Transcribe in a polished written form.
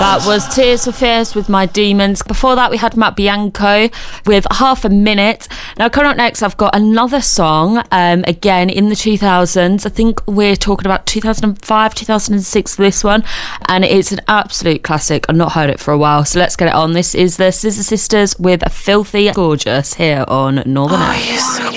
That was Tears for Fears with My Demons. Before that, we had Matt Bianco with Half a Minute. Now, coming up next, I've got another song, again, in the 2000s. I think we're talking about 2005, 2006 for this one. And it's an absolute classic. I've not heard it for a while, so let's get it on. This is the Scissor Sisters with Filthy Gorgeous here on Northern Air.